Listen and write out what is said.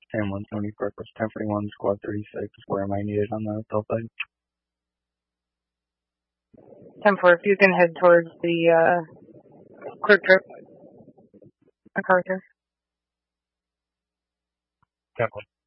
Sam 170 Purpose 1041, Squad 36. Where am I needed on the south side? 10-4, if you can head towards the Quick Trip, MacArthur. Definitely.